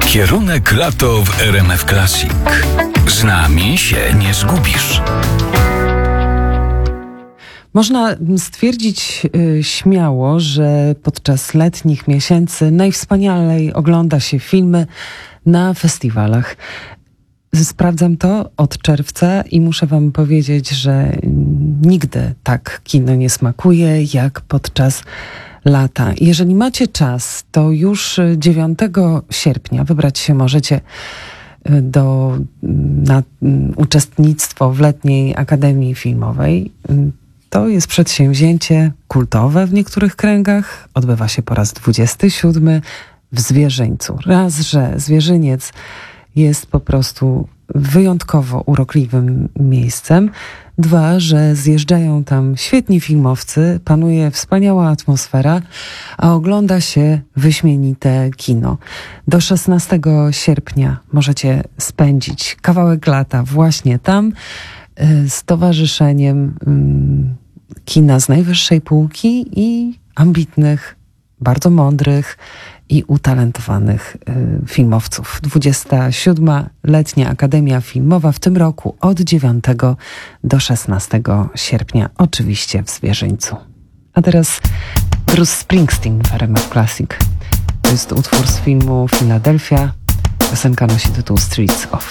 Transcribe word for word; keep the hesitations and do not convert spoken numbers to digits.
Kierunek lato w R M F Classic. Z nami się nie zgubisz. Można stwierdzić y, śmiało, że podczas letnich miesięcy najwspanialej ogląda się filmy na festiwalach. Sprawdzam to od czerwca i muszę wam powiedzieć, że nigdy tak kino nie smakuje jak podczas lata. Jeżeli macie czas, to już dziewiątego sierpnia wybrać się możecie do, na uczestnictwo w Letniej Akademii Filmowej. To jest przedsięwzięcie kultowe w niektórych kręgach. Odbywa się po raz dwudziesty siódmy w Zwierzyńcu. Raz, że Zwierzyniec jest po prostu wyjątkowo urokliwym miejscem. Dwa, że zjeżdżają tam świetni filmowcy, panuje wspaniała atmosfera, a ogląda się wyśmienite kino. Do szesnastego sierpnia możecie spędzić kawałek lata właśnie tam z towarzyszeniem kina z najwyższej półki i ambitnych, bardzo mądrych i utalentowanych y, filmowców. dwudziesta siódma Letnia Akademia Filmowa w tym roku od dziewiątego do szesnastego sierpnia, oczywiście w Zwierzyńcu. A teraz Bruce Springsteen w R M F Classic. To jest utwór z filmu Philadelphia. Piosenka nosi tytuł Streets of